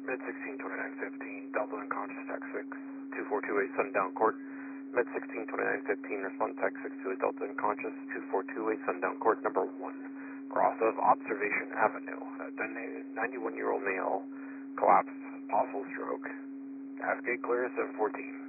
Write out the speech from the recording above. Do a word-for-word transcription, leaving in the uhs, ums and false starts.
Mid sixteen twenty-nine fifteen, Delta unconscious Tech six, two four two eight Sundown Court. Mid sixteen twenty-nine fifteen, respond Tech six two eight Delta unconscious, two four two eight Sundown Court, number one. Cross of Observation Avenue. A ninety-one-year-old male, collapsed, possible stroke. Ask gate clear, seven fourteen.